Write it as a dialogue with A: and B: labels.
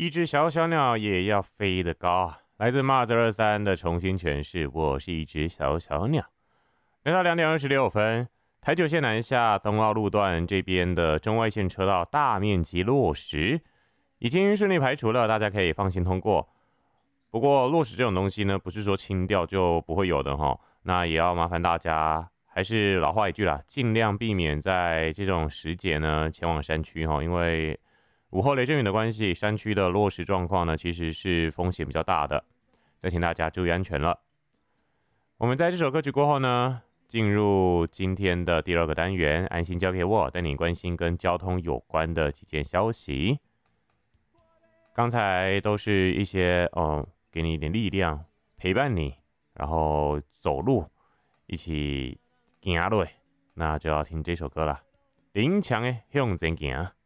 A: 一只小小鸟也要飞得高啊！来自马泽尔三的重新诠释，我是一只小小鸟。来到2:26，台九线南下东澳路段这边的中外线车道大面积落石，已经顺利排除了，大家可以放心通过。不过落石这种东西呢，不是说清掉就不会有的哈，那也要麻烦大家，还是老话一句啦，尽量避免在这种时节呢前往山区哈，因为午后雷阵雨的关系，山区的落石状况呢，其实是风险比较大的，再请大家注意安全了。我们在这首歌曲过后呢，进入今天的第二个单元，安心交给我，带你关心跟交通有关的几件消息。刚才都是一些给你一点力量，陪伴你，然后走路，一起行落，那就要听这首歌了，林强的向前行。